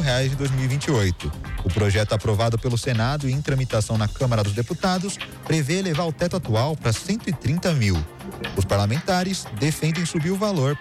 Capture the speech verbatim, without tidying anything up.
reais em dois mil e vinte e oito. O projeto aprovado pelo Senado e em tramitação na Câmara dos Deputados prevê elevar o teto atual para cento e trinta mil. Os parlamentares defendem subir o valor